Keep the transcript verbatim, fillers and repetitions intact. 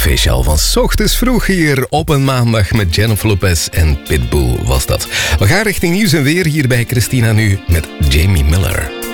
Speciaal van 's ochtends vroeg hier op een maandag met Jennifer Lopez en Pitbull was dat. We gaan richting nieuws en weer hier bij Christina nu met Jamie Miller.